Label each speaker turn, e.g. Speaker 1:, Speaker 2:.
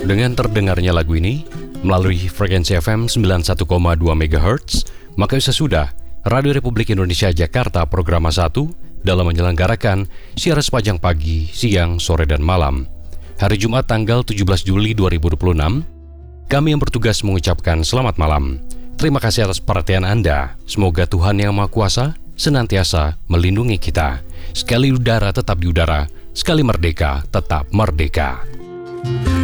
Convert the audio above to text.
Speaker 1: Dengan terdengarnya lagu ini melalui frekuensi FM 91,2 MHz, maka sudah Radio Republik Indonesia Jakarta Program 1 dalam menyelenggarakan siaran sepanjang pagi, siang, sore, dan malam. Hari Jumat tanggal 17 Juli 2026, kami yang bertugas mengucapkan selamat malam. Terima kasih atas perhatian Anda. Semoga Tuhan Yang Maha Kuasa senantiasa melindungi kita. Sekali udara tetap di udara, sekali merdeka tetap merdeka.